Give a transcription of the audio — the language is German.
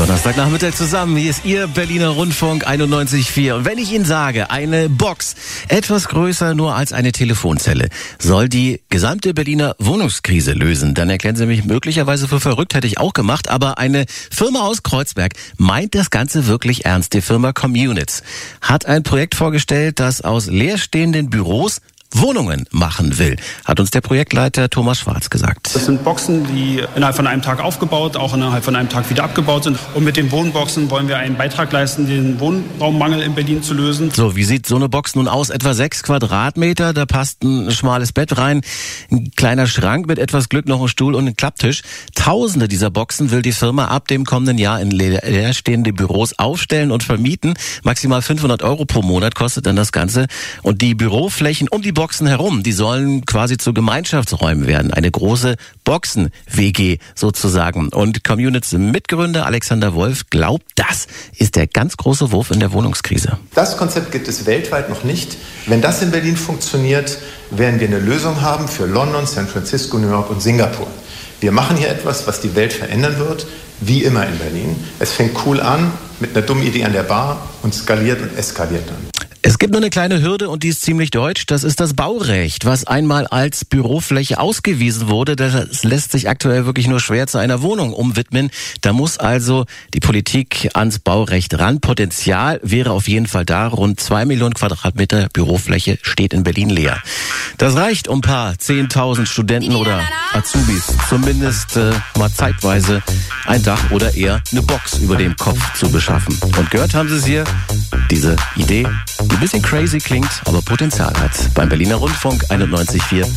Donnerstagnachmittag zusammen. Hier ist Ihr Berliner Rundfunk 91.4. Und wenn ich Ihnen sage, eine Box, etwas größer nur als eine Telefonzelle, soll die gesamte Berliner Wohnungskrise lösen, dann erklären Sie mich möglicherweise für verrückt, hätte ich auch gemacht. Aber eine Firma aus Kreuzberg meint das Ganze wirklich ernst. Die Firma Communits hat ein Projekt vorgestellt, das aus leerstehenden Büros Wohnungen machen will, hat uns der Projektleiter Thomas Schwarz gesagt. Das sind Boxen, die innerhalb von einem Tag aufgebaut, auch innerhalb von einem Tag wieder abgebaut sind. Und mit den Wohnboxen wollen wir einen Beitrag leisten, den Wohnraummangel in Berlin zu lösen. So, wie sieht so eine Box nun aus? Etwa 6 Quadratmeter, da passt ein schmales Bett rein, ein kleiner Schrank mit etwas Glück noch ein Stuhl und ein Klapptisch. Tausende dieser Boxen will die Firma ab dem kommenden Jahr in leerstehende Büros aufstellen und vermieten. Maximal 500 € pro Monat kostet dann das Ganze. Und die Büroflächen um die Boxen herum, die sollen quasi zu Gemeinschaftsräumen werden. Eine große Boxen-WG sozusagen. Und Communits Mitgründer Alexander Wolf glaubt, das ist der ganz große Wurf in der Wohnungskrise. Das Konzept gibt es weltweit noch nicht. Wenn das in Berlin funktioniert, werden wir eine Lösung haben für London, San Francisco, New York und Singapur. Wir machen hier etwas, was die Welt verändern wird, wie immer in Berlin. Es fängt cool an, mit einer dummen Idee an der Bar und skaliert und eskaliert dann. Es gibt nur eine kleine Hürde und die ist ziemlich deutsch. Das ist das Baurecht, was einmal als Bürofläche ausgewiesen wurde. Das lässt sich aktuell wirklich nur schwer zu einer Wohnung umwidmen. Da muss also die Politik ans Baurecht ran. Potenzial wäre auf jeden Fall da. Rund 2 Millionen Quadratmeter Bürofläche steht in Berlin leer. Das reicht, um ein paar 10.000 Studenten oder Azubis zumindest mal zeitweise ein Dach oder eher eine Box über dem Kopf zu beschaffen. Und gehört haben Sie es hier, diese Idee, die ein bisschen crazy klingt, aber Potenzial hat. Beim Berliner Rundfunk 91.4